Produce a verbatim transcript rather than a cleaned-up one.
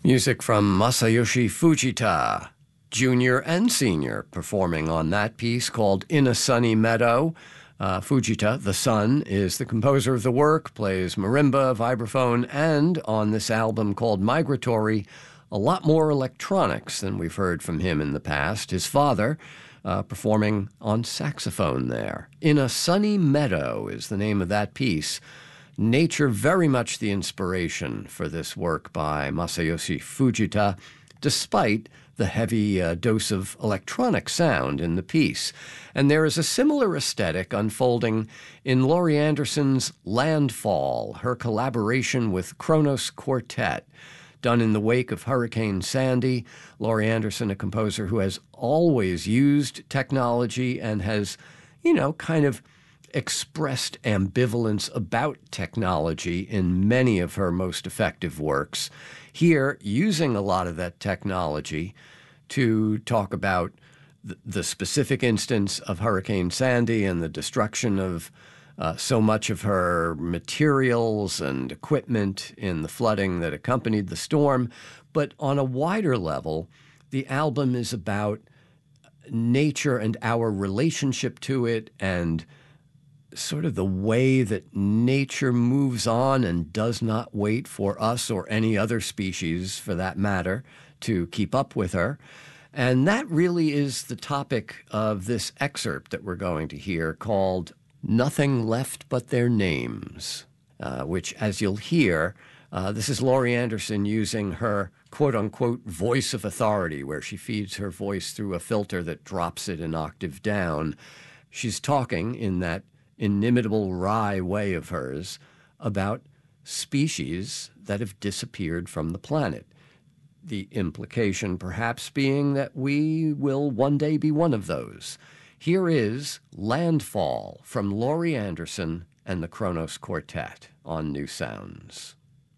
Music from Masayoshi Fujita, junior and senior, performing on that piece called In a Sunny Meadow. Uh, Fujita, the son, is the composer of the work, plays marimba, vibraphone, and on this album called Migratory, a lot more electronics than we've heard from him in the past. His father uh, performing on saxophone there. In a Sunny Meadow is the name of that piece. Nature very much the inspiration for this work by Masayoshi Fujita, despite the heavy uh, dose of electronic sound in the piece. And there is a similar aesthetic unfolding in Laurie Anderson's Landfall, her collaboration with Kronos Quartet, done in the wake of Hurricane Sandy. Laurie Anderson, a composer who has always used technology and has, you know, kind of expressed ambivalence about technology in many of her most effective works. Here, using a lot of that technology to talk about th- the specific instance of Hurricane Sandy and the destruction of uh, so much of her materials and equipment in the flooding that accompanied the storm. But on a wider level, the album is about nature and our relationship to it, and sort of the way that nature moves on and does not wait for us or any other species, for that matter, to keep up with her. And that really is the topic of this excerpt that we're going to hear, called Nothing Left But Their Names, uh, which, as you'll hear, uh, this is Laurie Anderson using her quote-unquote voice of authority, where she feeds her voice through a filter that drops it an octave down. She's talking in that inimitable wry way of hers about species that have disappeared from the planet. The implication perhaps being that we will one day be one of those. Here is Landfall from Laurie Anderson and the Kronos Quartet on New Sounds.